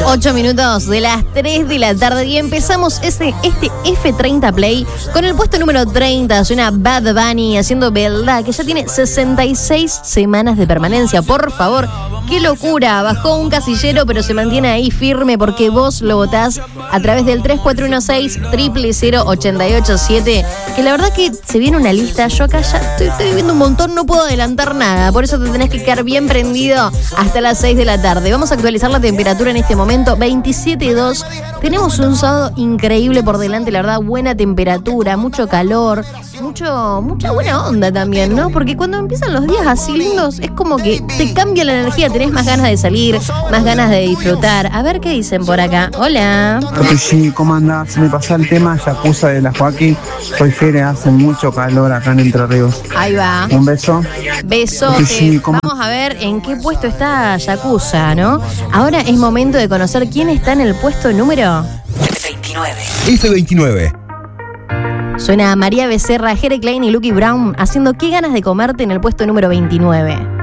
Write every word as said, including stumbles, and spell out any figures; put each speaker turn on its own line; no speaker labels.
ocho minutos de las tres de la tarde y empezamos este, este F treinta Play con el puesto número treinta. Suena Bad Bunny haciendo Belda, que ya tiene sesenta y seis semanas de permanencia. Por favor, qué locura. Bajó un casillero, pero se mantiene ahí firme porque vos lo votás a través del tres cuatro uno seis, cero cero cero, ocho ocho siete. Que la verdad que se viene una lista. Yo acá ya estoy, estoy viendo un montón, no puedo adelantar nada. Por eso te tenés que quedar bien prendido hasta las seis de la tarde. Vamos a actualizar la temperatura en este momento, veintisiete punto dos. Tenemos un sábado increíble por delante, la verdad, buena temperatura, mucho calor, mucho, mucha buena onda también, ¿no? Porque cuando empiezan los días así lindos, es como que te cambia la energía, tenés más ganas de salir, más ganas de disfrutar. A ver qué dicen por acá. Hola.
Sí, ¿cómo andás? Me pasó el tema Yakuza de la Joaquín. Soy Fere, hace mucho calor acá en Entre Ríos.
Ahí va.
Un beso.
Besote.
Sí, ¿cómo?
Vamos a ver en qué puesto está Yakuza, ¿no? Ahora es momento de conocer quién está en el puesto número
veintinueve.
F veintinueve.
Suena María Becerra, Jere Klein y Lucky Brown haciendo Qué ganas de comerte en el puesto número veintinueve.